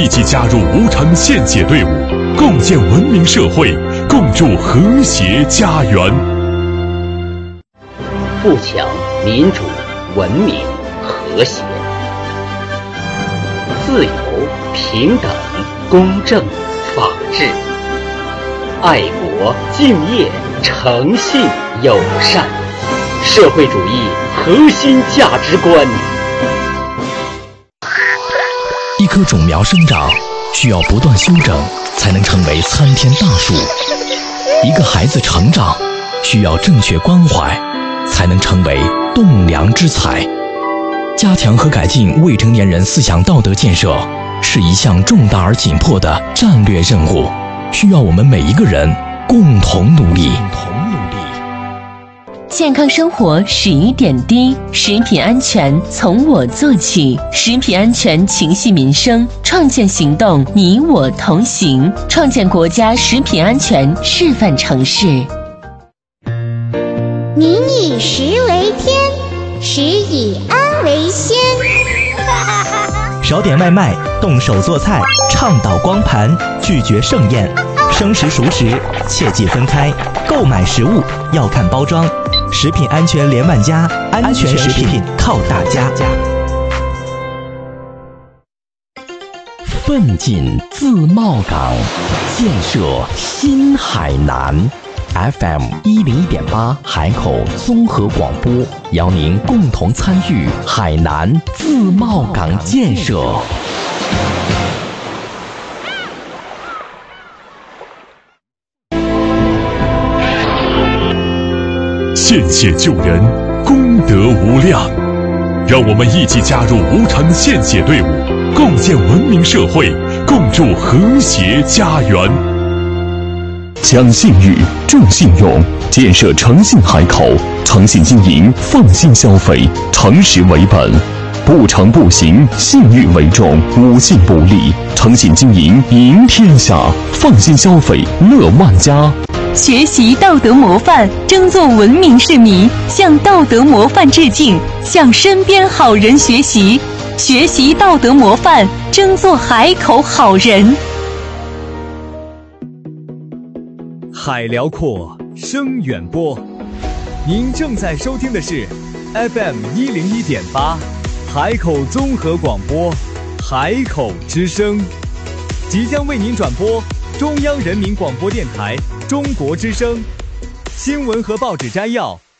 一起加入无偿献血队伍，共建文明社会，共筑和谐家园。 富强、民主、文明、和谐，自由、平等、公正、法治，爱国、敬业、诚信、友善，社会主义核心价值观。 一棵种苗生长需要不断修整，才能成为参天大树；一个孩子成长需要正确关怀，才能成为栋梁之才。加强和改进未成年人思想道德建设是一项重大而紧迫的战略任务，需要我们每一个人共同努力。 健康生活始于点滴，食品安全从我做起，食品安全情系民生，创建行动你我同行，创建国家食品安全示范城市。 民以食为天，食以安为先。 少点外卖，动手做菜，倡导光盘，拒绝盛宴。生食熟食切忌分开，购买食物要看包装。食品安全连万家，安全食品靠大家。 奋进自贸港，建设新海南。FM 101.8海口综合广播，邀您共同参与海南自贸港建设。 献血救人，功德无量。让我们一起加入无偿献血队伍，共建文明社会，共筑和谐家园。讲信誉，重信用，建设诚信海口，诚信经营，放心消费，诚实为本，不诚不行，信誉为重，五信不立，诚信经营赢天下，放心消费乐万家。 学习道德模范，争做文明市民，向道德模范致敬，向身边好人学习，学习道德模范，争做海口好人。 海辽阔，声远播。您正在收听的是 FM 101.8海口综合广播，海口之声，即将为您转播中央人民广播电台中国之声新闻和报纸摘要，